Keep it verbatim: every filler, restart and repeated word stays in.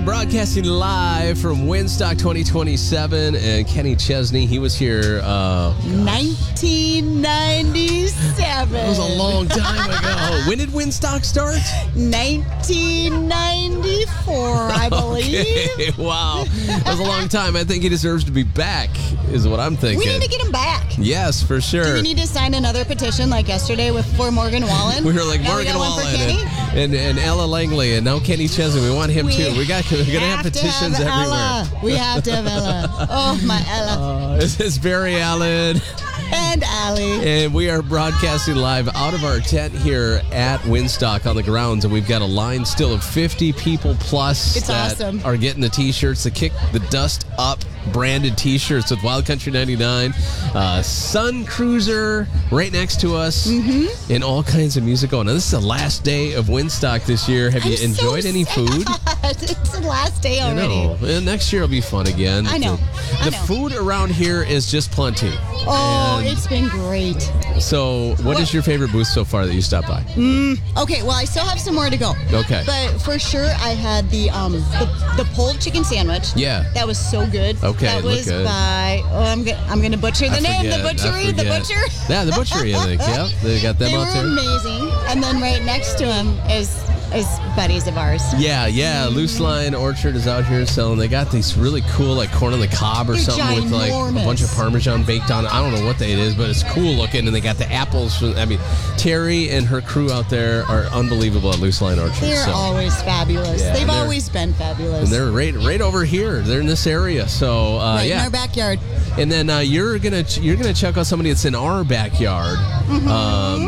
Ryan broadcasting live from Winstock twenty twenty-seven, and Kenny Chesney, he was here uh, nineteen ninety-seven. That was a long time ago. When did Winstock start? nineteen ninety-four, I believe. Okay, wow. That was a long time. I think he deserves to be back, is what I'm thinking. We need to get him back. Yes, for sure. Do we need to sign another petition like yesterday with for Morgan Wallen? We were like now Morgan we Wallen and, and, and, and Ella Langley, and now Kenny Chesney. We want him we too. We got, we're going to have petitions have everywhere. Ella. We have to have Ella. Oh, my Ella. Uh, this is Barry Allen. And Allie. And we are broadcasting live out of our tent here at Winstock on the grounds. And we've got a line still of fifty people plus it's that awesome. are getting the T-shirts, the Kick the Dust Up branded T-shirts with Wild Country ninety-nine. Uh, Sun Cruiser right next to us. Mm-hmm. And all kinds of music going on. This is the last day of Winstock this year. Have you I'm enjoyed so any sad. food? It's the last day I already. know. And next year will be fun again. I know. The, I the know. food around here is just plenty. Oh, And it's been great. So, what, what is your favorite booth so far that you stopped by? Mm, okay, well, I still have some more to go. Okay. But for sure, I had the um the, the pulled chicken sandwich. Yeah. That was so good. Okay, That look was good. by, oh, I'm, go- I'm going to butcher the I name. forget, The I butchery. The forget. butcher. Yeah, the butchery, I think. Yeah, they got them They out were there. amazing. And then right next to him is is buddies of ours. Yeah, yeah. Loose Line Orchard is out here selling. They got these really cool, like corn on the cob or They're something with like a ginormous. bunch of Parmesan baked on. I don't know what that is, but it's cool looking. And they got the apples. From, I mean, Terry and her crew out there are unbelievable at Loose Line Orchard. They're so. always fabulous. Yeah, They've they're- always been fabulous. And they're right, right over here. They're in this area. So uh, right yeah. in our backyard. And then uh, you're gonna you're gonna check out somebody that's in our backyard. Mm-hmm. Um,